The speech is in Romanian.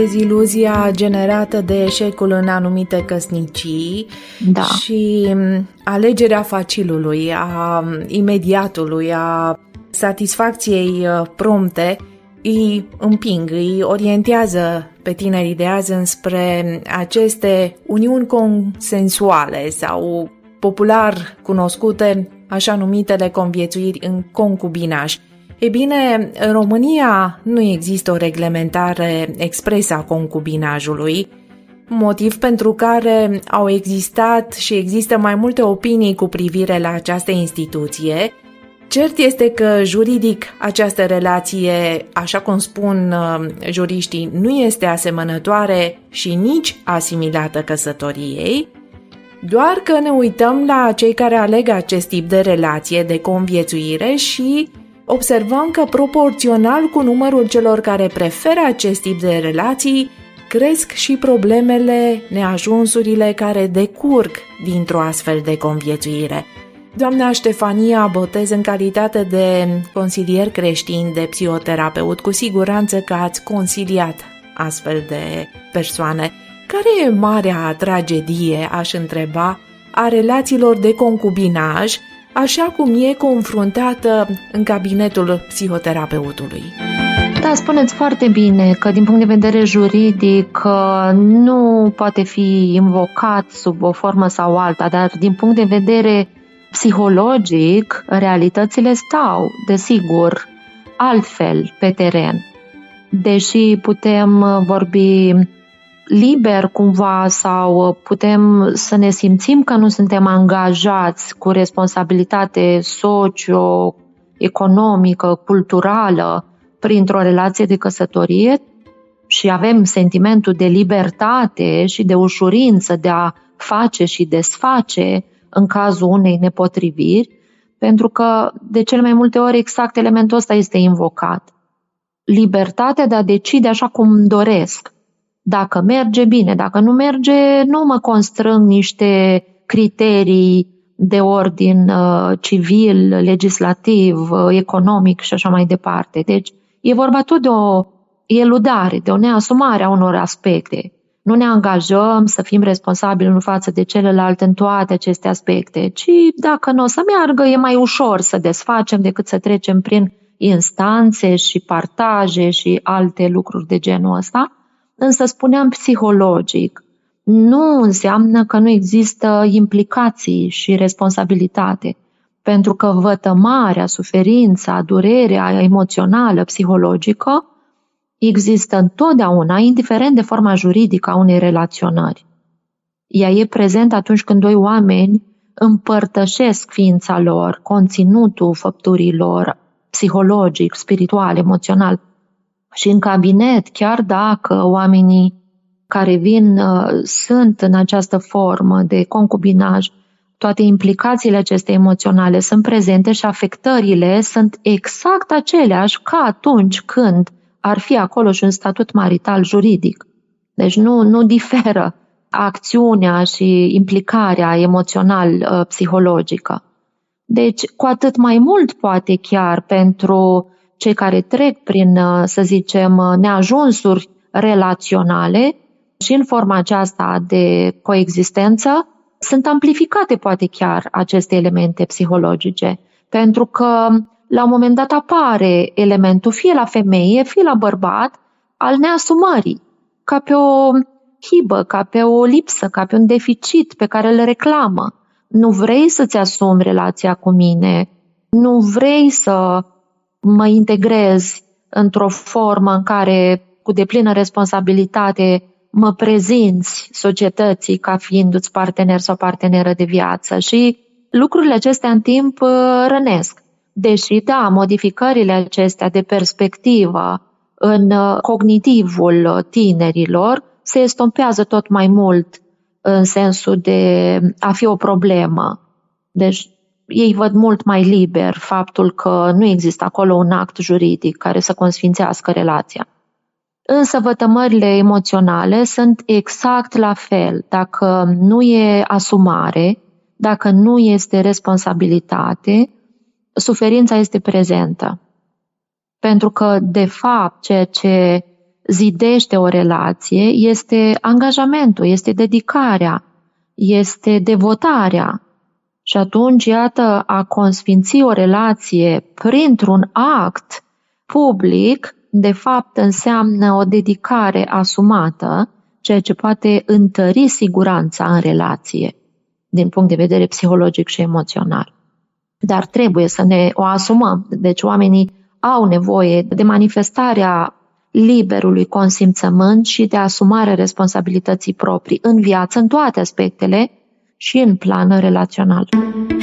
Deziluzia generată de eșecul în anumite căsnicii și alegerea facilului, a imediatului, a satisfacției prompte îi împing, îi orientează pe tinerii de azi înspre aceste uniuni consensuale sau popular cunoscute așa numitele conviețuiri în concubinaj. E bine, în România nu există o reglementare expresă a concubinajului, motiv pentru care au existat și există mai multe opinii cu privire la această instituție. Cert este că juridic această relație, așa cum spun juriștii, nu este asemănătoare și nici asimilată căsătoriei, doar că ne uităm la cei care aleg acest tip de relație, de conviețuire și observăm că proporțional cu numărul celor care preferă acest tip de relații, cresc și problemele, neajunsurile care decurg dintr-o astfel de conviețuire. Doamna Ștefania Botez, în calitate de consilier creștin, de psihoterapeut, cu siguranță că ați consiliat astfel de persoane. Care e marea tragedie, aș întreba, a relațiilor de concubinaj, așa cum e confruntată în cabinetul psihoterapeutului? Da, spuneți foarte bine că din punct de vedere juridic nu poate fi invocat sub o formă sau alta, dar din punct de vedere psihologic, realitățile stau, desigur, altfel pe teren. Deși putem vorbi liber cumva sau putem să ne simțim că nu suntem angajați cu responsabilitate socio-economică, culturală, printr-o relație de căsătorie și avem sentimentul de libertate și de ușurință de a face și desface în cazul unei nepotriviri, pentru că de cele mai multe ori exact elementul ăsta este invocat. Libertatea de a decide așa cum doresc. Dacă merge, bine, dacă nu merge, nu mă constrâng niște criterii de ordin civil, legislativ, economic și așa mai departe. Deci e vorba tot de o eludare, de o neasumare a unor aspecte. Nu ne angajăm să fim responsabili unul față de celălalt în toate aceste aspecte, ci dacă nu o să meargă, e mai ușor să desfacem decât să trecem prin instanțe și partaje și alte lucruri de genul ăsta. Însă spuneam psihologic, nu înseamnă că nu există implicații și responsabilitate, pentru că vătămarea, suferința, durerea emoțională, psihologică există întotdeauna, indiferent de forma juridică a unei relaționări. Ea e prezentă atunci când doi oameni împărtășesc ființa lor, conținutul făpturilor, psihologic, spiritual, emoțional. Și în cabinet, chiar dacă oamenii care vin sunt în această formă de concubinaj, toate implicațiile acestea emoționale sunt prezente și afectările sunt exact aceleași ca atunci când ar fi acolo și un statut marital juridic. Deci nu diferă acțiunea și implicarea emoțional-psihologică. Deci, cu atât mai mult poate chiar pentru cei care trec prin, să zicem, neajunsuri relaționale și în forma aceasta de coexistență, sunt amplificate poate chiar aceste elemente psihologice, pentru că la un moment dat apare elementul fie la femeie, fie la bărbat, al neasumării, ca pe o hibă, ca pe o lipsă, ca pe un deficit pe care îl reclamă. Nu vrei să-ți asumi relația cu mine, nu vrei să mă integrezi într-o formă în care, cu deplină responsabilitate, mă prezinți societății ca fiindu-ți partener sau parteneră de viață. Și lucrurile acestea în timp rănesc. Deși, da, modificările acestea de perspectivă în cognitivul tinerilor se estompează tot mai mult în sensul de a fi o problemă. Deci ei văd mult mai liber faptul că nu există acolo un act juridic care să consfințească relația. Însă vătămările emoționale sunt exact la fel. Dacă nu e asumare, dacă nu este responsabilitate, suferința este prezentă. Pentru că, de fapt, ceea ce zidește o relație este angajamentul, este dedicarea, este devotarea. Și atunci, iată, a consfinți o relație printr-un act public, de fapt înseamnă o dedicare asumată, ceea ce poate întări siguranța în relație, din punct de vedere psihologic și emoțional. Dar trebuie să ne o asumăm. Deci oamenii au nevoie de manifestarea liberului consimțământ și de asumarea responsabilității proprii în viață, în toate aspectele și în plan relațional.